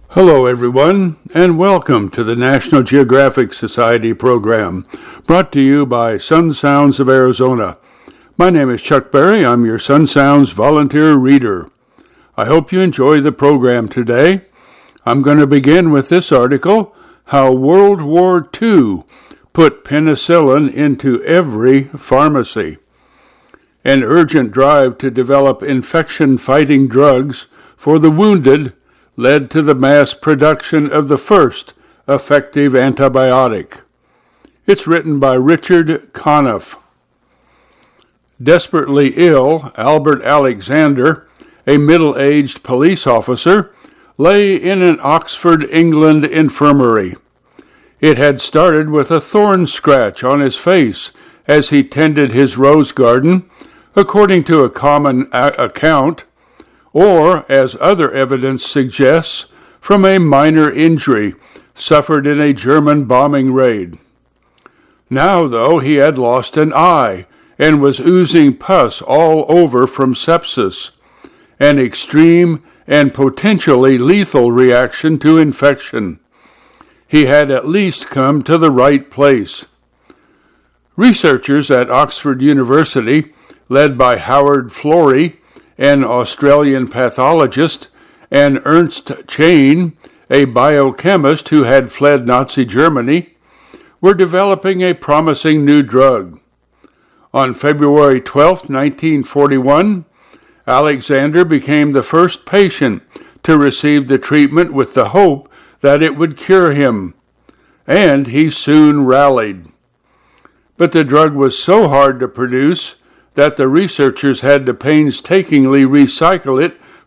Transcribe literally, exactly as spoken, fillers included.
Hello, everyone, and welcome to the National Geographic Society program, brought to you by Sun Sounds of Arizona. My name is Chuck Berry. I'm your Sun Sounds volunteer reader. I hope you enjoy the program today. I'm going to begin with this article, How World War Two Put Penicillin into Every Pharmacy. An urgent drive to develop infection-fighting drugs for the wounded led to the mass production of the first effective antibiotic. It's written by Richard Conniff. Desperately ill, Albert Alexander, a middle-aged police officer, lay in an Oxford, England infirmary. It had started with a thorn scratch on his face as he tended his rose garden, according to a common a- account, or, as other evidence suggests, from a minor injury suffered in a German bombing raid. Now, though, he had lost an eye and was oozing pus all over from sepsis, an extreme and potentially lethal reaction to infection. He had at least come to the right place. Researchers at Oxford University, led by Howard Florey, an Australian pathologist, and Ernst Chain, a biochemist who had fled Nazi Germany, were developing a promising new drug. On February twelfth, nineteen forty-one, Alexander became the first patient to receive the treatment with the hope that it would cure him, and he soon rallied. But the drug was so hard to produce that the researchers had to painstakingly recycle it